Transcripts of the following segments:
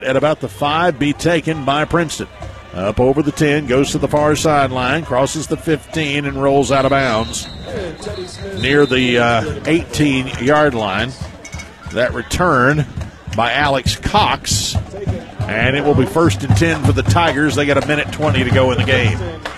at about the 5, be taken by Princeton. Up over the 10, goes to the far sideline, crosses the 15, and rolls out of bounds near the 18-yard line. That return by Alex Cox, and it will be 1st and 10 for the Tigers. They got 1:20 to go in the game.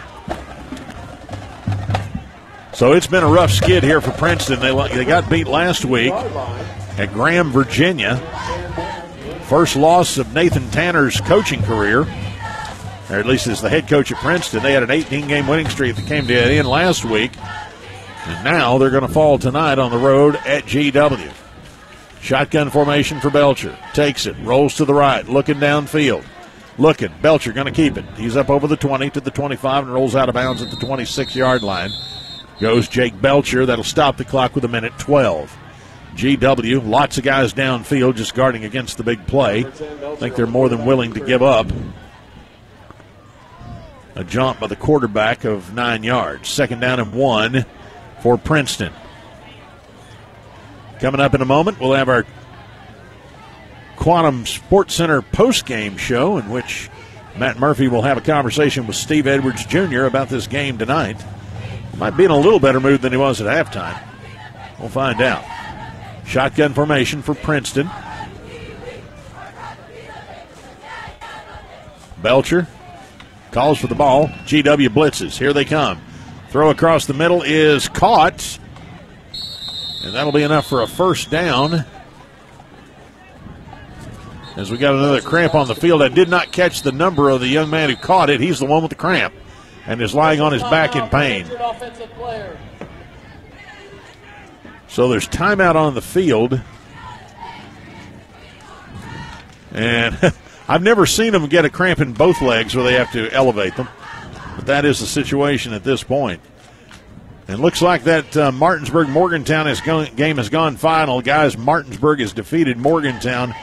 So it's been a rough skid here for Princeton. They got beat last week at Graham, Virginia. First loss of Nathan Tanner's coaching career, or at least as the head coach at Princeton. They had an 18-game winning streak that came to an end last week, and now they're going to fall tonight on the road at GW. Shotgun formation for Belcher. Takes it, rolls to the right, looking downfield. Belcher going to keep it. He's up over the 20 to the 25 and rolls out of bounds at the 26-yard line. Goes Jake Belcher. That'll stop the clock with 1:12. GW, lots of guys downfield just guarding against the big play. I think they're more than willing to give up a jump by the quarterback of 9 yards. 2nd down and 1 for Princeton. Coming up in a moment, we'll have our Quantum Sports Center post-game show in which Matt Murphy will have a conversation with Steve Edwards Jr. about this game tonight. Might be in a little better mood than he was at halftime. We'll find out. Shotgun formation for Princeton. Belcher calls for the ball. GW blitzes. Here they come. Throw across the middle is caught. And that'll be enough for a 1st down. As we got another cramp on the field. I did not catch the number of the young man who caught it. He's the one with the cramp and is lying on his back in pain. So there's timeout on the field. And I've never seen them get a cramp in both legs where they have to elevate them. But that is the situation at this point. And looks like that Martinsburg-Morgantown game has gone final. Guys, Martinsburg has defeated Morgantown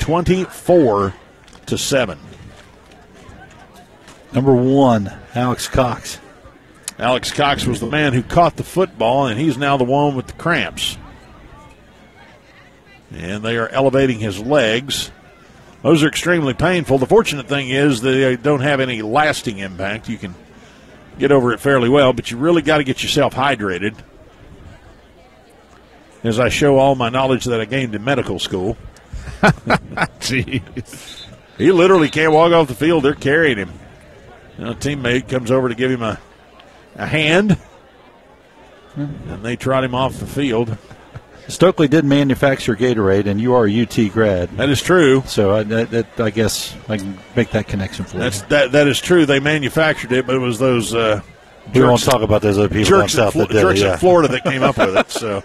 24-7. Number 1, Alex Cox. Alex Cox was the man who caught the football, and he's now the one with the cramps. And they are elevating his legs. Those are extremely painful. The fortunate thing is they don't have any lasting impact. You can get over it fairly well, but you really got to get yourself hydrated. As I show all my knowledge that I gained in medical school. Jeez. He literally can't walk off the field. They're carrying him. A teammate comes over to give him a hand, and they trot him off the field. Stokely did manufacture Gatorade, and you are a UT grad. That is true. So I guess I can make that connection for you. That is true. They manufactured it, but it was those we won't talk about those other people down south that did it, in Florida that came up with it. So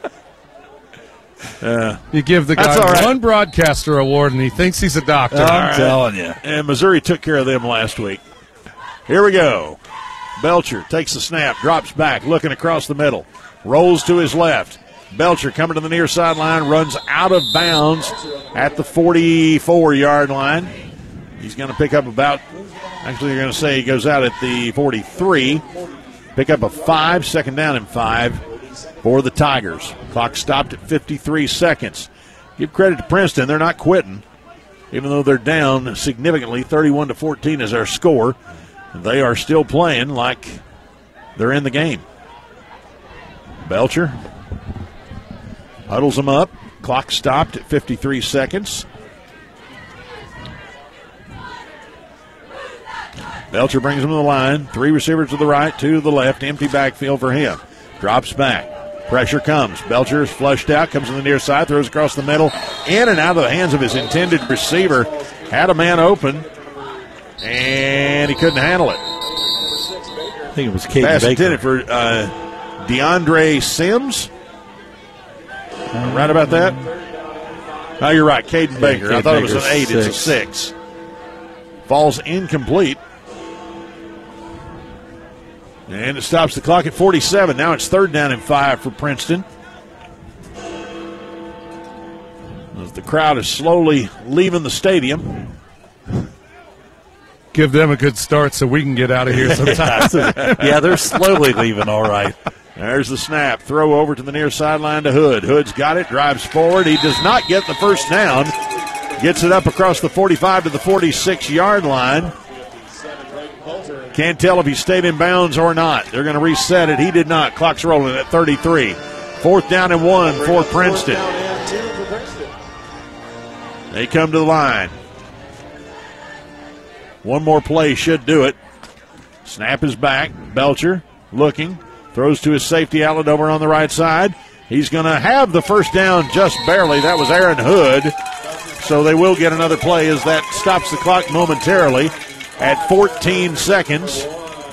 you give the guy one broadcaster award, and he thinks he's a doctor. I'm telling you. And Missouri took care of them last week. Here we go. Belcher takes the snap, drops back, looking across the middle, rolls to his left. Belcher coming to the near sideline, runs out of bounds at the 44-yard line. He's going to pick up actually they're going to say he goes out at the 43. Pick up a 5, 2nd down and 5 for the Tigers. Clock stopped at 53 seconds. Give credit to Princeton. They're not quitting, even though they're down significantly. 31-14 is our score. They are still playing like they're in the game. Belcher huddles them up. Clock stopped at 53 seconds. Belcher brings them to the line. 3 receivers to the right, 2 to the left. Empty backfield for him. Drops back. Pressure comes. Belcher is flushed out, comes to the near side, throws across the middle. In and out of the hands of his intended receiver. Had a man open, and he couldn't handle it. I think it was Caden Pass Baker. intended for DeAndre Sims. Right about that? Oh, you're right. Caden Baker. I thought it was an 8. It's a 6. Falls incomplete. And it stops the clock at 47. Now it's 3rd down and 5 for Princeton. As the crowd is slowly leaving the stadium. Give them a good start so we can get out of here sometime. Yeah, they're slowly leaving, all right. There's the snap. Throw over to the near sideline to Hood. Hood's got it, drives forward. He does not get the 1st down. Gets it up across the 45 to the 46-yard line. Can't tell if he stayed in bounds or not. They're going to reset it. He did not. Clock's rolling at 33. 4th down and 1 for Princeton. They come to the line. One more play should do it. Snap is back. Belcher looking. Throws to his safety outlet over on the right side. He's going to have the first down just barely. That was Aaron Hood. So they will get another play as that stops the clock momentarily at 14 seconds.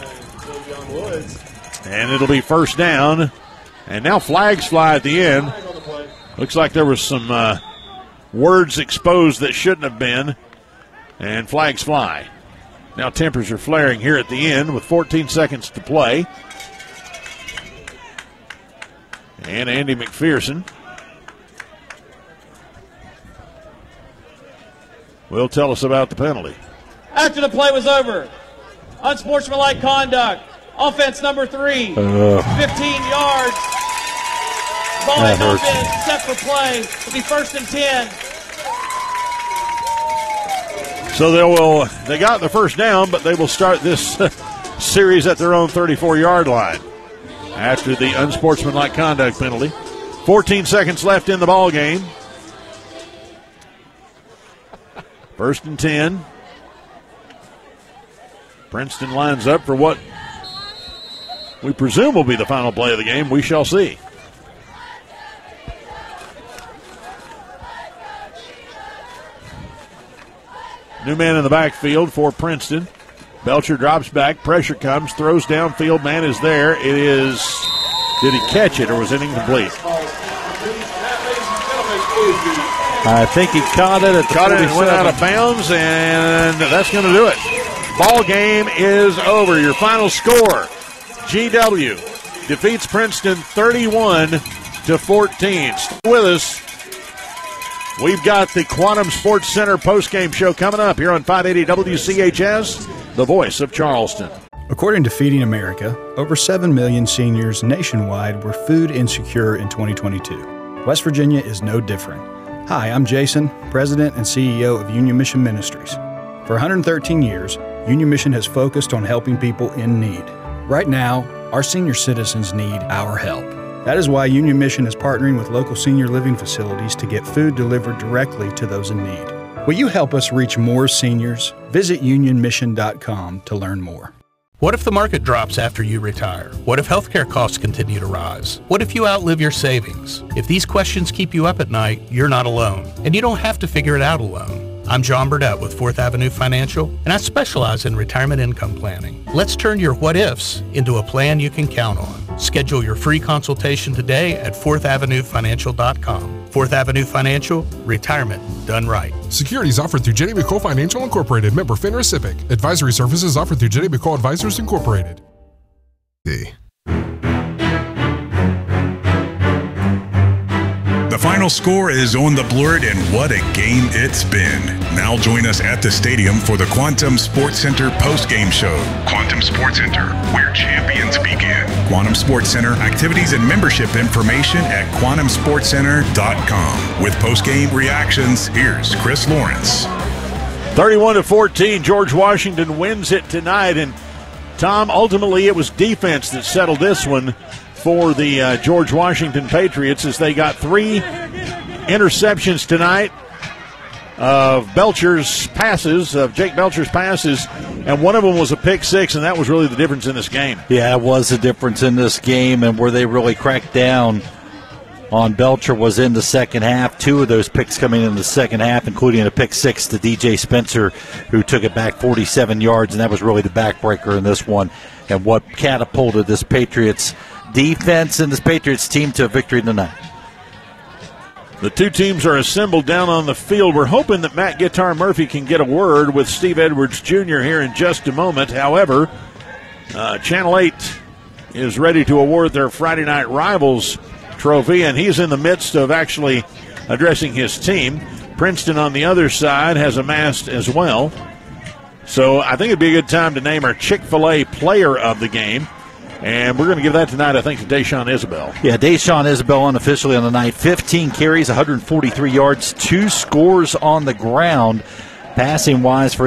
And it'll be first down. And now flags fly at the end. Looks like there was some words exposed that shouldn't have been. And flags fly. Now tempers are flaring here at the end with 14 seconds to play. And Andy McPherson will tell us about the penalty. After the play was over, unsportsmanlike conduct, offense number 3, 15 yards. Ball has not been set for play. It'll be 1st and 10. So they got the first down, but they will start this series at their own 34-yard line after the unsportsmanlike conduct penalty. 14 seconds left in the ball game. 1st and 10. Princeton lines up for what we presume will be the final play of the game. We shall see. New man in the backfield for Princeton. Belcher drops back. Pressure comes. Throws downfield. Man is there. It is. Did he catch it or was it incomplete? I think he caught it. Caught it and went out of bounds, and that's going to do it. Ball game is over. Your final score: GW defeats Princeton 31-14. Stay with us. We've got the Quantum Sports Center postgame show coming up here on 580 WCHS, the voice of Charleston. According to Feeding America, over 7 million seniors nationwide were food insecure in 2022. West Virginia is no different. Hi, I'm Jason, President and CEO of Union Mission Ministries. For 113 years, Union Mission has focused on helping people in need. Right now, our senior citizens need our help. That is why Union Mission is partnering with local senior living facilities to get food delivered directly to those in need. Will you help us reach more seniors? Visit unionmission.com to learn more. What if the market drops after you retire? What if healthcare costs continue to rise? What if you outlive your savings? If these questions keep you up at night, you're not alone, and you don't have to figure it out alone. I'm John Burdett with 4th Avenue Financial, and I specialize in retirement income planning. Let's turn your what-ifs into a plan you can count on. Schedule your free consultation today at 4thavenuefinancial.com. 4th Avenue Financial, retirement done right. Securities offered through Jenny McCole Financial Incorporated, member FINRA SIPC. Advisory services offered through Jenny McCole Advisors Incorporated. The final score is on the board, and what a game it's been. Now join us at the stadium for the Quantum Sports Center post-game show. Quantum Sports Center, where champions begin. Quantum Sports Center activities and membership information at quantumsportscenter.com. With post-game reactions, here's Chris Lawrence. 31-14, George Washington wins it tonight, and Tom, ultimately it was defense that settled this one for the George Washington Patriots as they got 3 interceptions tonight of Jake Belcher's passes, and one of them was a pick six, and that was really the difference in this game. Yeah, it was the difference in this game, and where they really cracked down on Belcher was in the second half. 2 of those picks coming in the second half, including a pick six to DJ Spencer, who took it back 47 yards, and that was really the backbreaker in this one, and what catapulted this Patriots defense and this Patriots team to a victory tonight. The two teams are assembled down on the field. We're hoping that Matt Guitar Murphy can get a word with Steve Edwards Jr. here in just a moment. However, Channel 8 is ready to award their Friday Night Rivals trophy, and he's in the midst of actually addressing his team. Princeton on the other side has amassed as well. So I think it'd be a good time to name our Chick-fil-A player of the game. And we're going to give that tonight, I think, to Deshaun Isabel. Yeah, Deshaun Isabel unofficially on the night. 15 carries, 143 yards, 2 scores on the ground. Passing-wise for